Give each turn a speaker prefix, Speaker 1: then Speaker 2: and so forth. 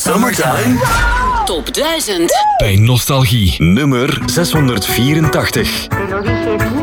Speaker 1: Summertime.
Speaker 2: Top 1000.
Speaker 3: Bij Nostalgie. Nummer 684.
Speaker 4: Te lo dije